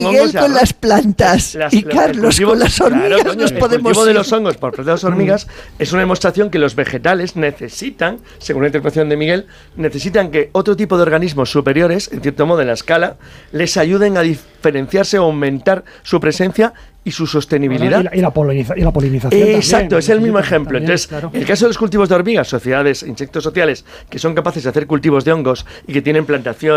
Miguel con las plantas y Carlos con las hormigas, claro, nos podemos el cultivo de los hongos por parte de las hormigas es una demostración que los vegetales necesitan, según la interpretación de Miguel, necesitan que otro tipo de organismos superiores, en cierto modo en la escala, les ayuden a diferenciarse o aumentar su presencia y su sostenibilidad. Y la polinización exacto, también, es el mismo ejemplo. También, entonces, claro. el caso de los cultivos de hormigas, sociedades, insectos sociales, que son capaces de hacer cultivos de hongos y que tienen plantación